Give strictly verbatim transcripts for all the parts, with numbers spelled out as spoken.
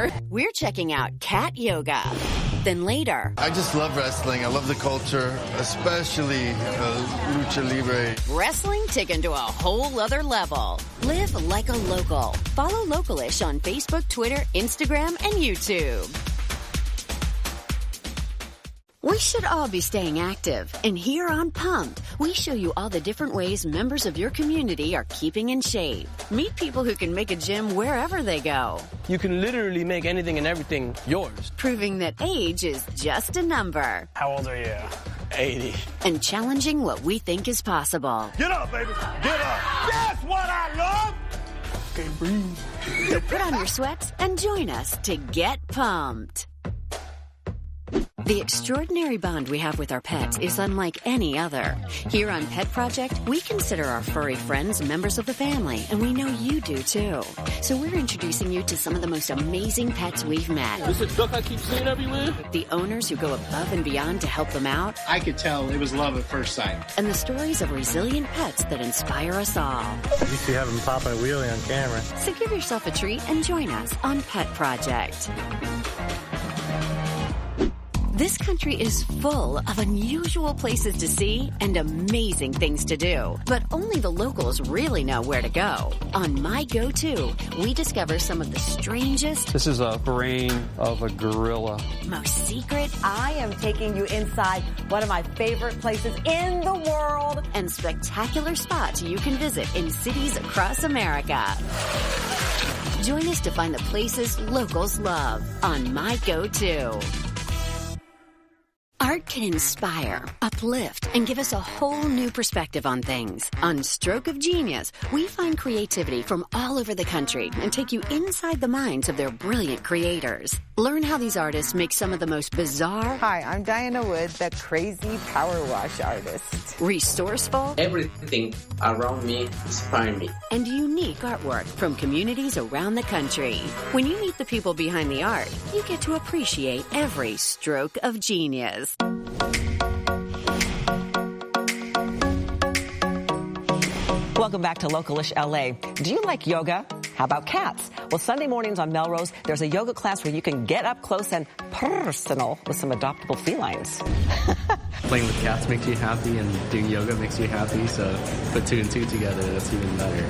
more. We're checking out cat yoga. Then later, I just love wrestling. I love the culture, especially uh, lucha libre. Wrestling taken to a whole other level. Live like a local. Follow Localish on Facebook, Twitter, Instagram, and YouTube. We should all be staying active, and here on Pumped, we show you all the different ways members of your community are keeping in shape. Meet people who can make a gym wherever they go. You can literally make anything and everything yours. Proving that age is just a number. How old are you? eighty. And challenging what we think is possible. Get up, baby. Get up. That's what I love. Okay, breathe. So put on your sweats and join us to get pumped. The extraordinary bond we have with our pets is unlike any other. Here on Pet Project, we consider our furry friends members of the family, and we know you do too. So we're introducing you to some of the most amazing pets we've met. This is a duck I keep seeing everywhere. The owners who go above and beyond to help them out. I could tell it was love at first sight. And the stories of resilient pets that inspire us all. You used to have them popping a wheelie on camera. So give yourself a treat and join us on Pet Project. This country is full of unusual places to see and amazing things to do, but only the locals really know where to go. On My Go-To, we discover some of the strangest... This is a brain of a gorilla. ...most secret... I am taking you inside one of my favorite places in the world... ...and spectacular spots you can visit in cities across America. Join us to find the places locals love on My Go-To. Art can inspire, uplift, and give us a whole new perspective on things. On Stroke of Genius, we find creativity from all over the country and take you inside the minds of their brilliant creators. Learn how these artists make some of the most bizarre... Hi, I'm Diana Wood, the crazy power wash artist. Resourceful... Everything around me inspires me. And unique artwork from communities around the country. When you meet the people behind the art, you get to appreciate every stroke of genius. Welcome back to Localish L A. Do you like yoga? How about cats? Well, Sunday mornings on Melrose, there's a yoga class where you can get up close and personal with some adoptable felines. Playing with cats makes you happy, and doing yoga makes you happy, so put two and two together, that's even better.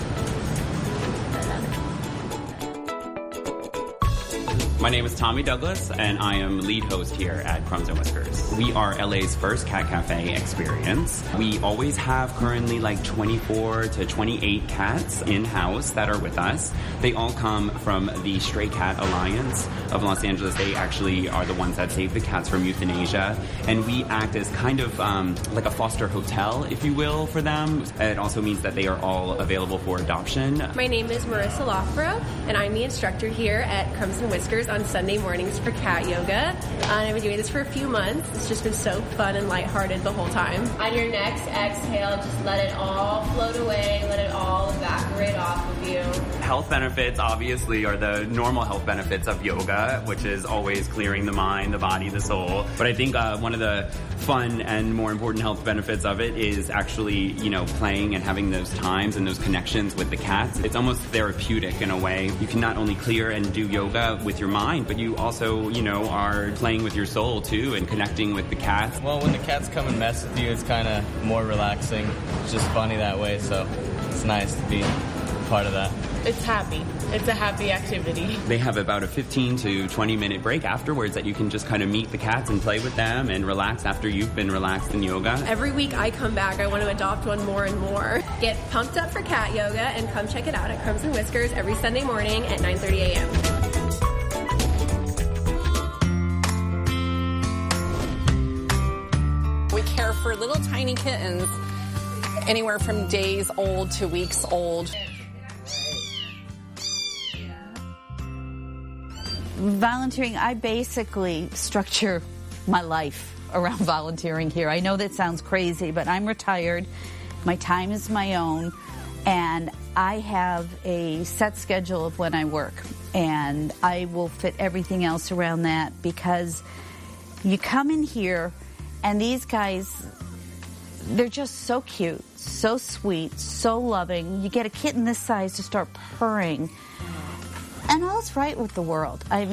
My name is Tommy Douglas, and I am lead host here at Crumbs and Whiskers. We are L A's first cat cafe experience. We always have currently like twenty-four to twenty-eight cats in-house that are with us. They all come from the Stray Cat Alliance of Los Angeles. They actually are the ones that save the cats from euthanasia, and we act as kind of um, like a foster hotel, if you will, for them. It also means that they are all available for adoption. My name is Marissa Lothborough, and I'm the instructor here at Crumbs and Whiskers on Sunday mornings for cat yoga. Uh, I've been doing this for a few months. It's just been so fun and lighthearted the whole time. On your next exhale, just let it all float away, let it all evaporate off of you. Health benefits, obviously, are the normal health benefits of yoga, which is always clearing the mind, the body, the soul. But I think uh, one of the fun and more important health benefits of it is actually, you know, playing and having those times and those connections with the cats. It's almost therapeutic in a way. You can not only clear and do yoga with your mind, but you also, you know, are playing with your soul too and connecting with the cats. Well, when the cats come and mess with you, it's kind of more relaxing. It's just funny that way, so it's nice to be part of that. It's happy. It's a happy activity. They have about a fifteen to twenty minute break afterwards that you can just kind of meet the cats and play with them and relax after you've been relaxed in yoga. Every week I come back, I want to adopt one more and more. Get pumped up for cat yoga and come check it out at Crumbs and Whiskers every Sunday morning at nine thirty a.m. We care for little tiny kittens anywhere from days old to weeks old. Volunteering, I basically structure my life around volunteering here. I know that sounds crazy, but I'm retired. My time is my own, and I have a set schedule of when I work, and I will fit everything else around that because you come in here, and these guys, they're just so cute, so sweet, so loving. You get a kitten this size to start purring, and all's right with the world. I mean,